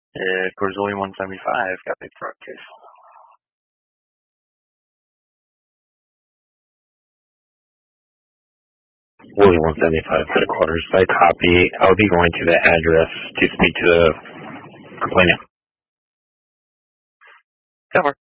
Corzoli 175 got big front case. Willie 175 headquarters. I copy. I'll be going to the address to speak to the complainant. Cover.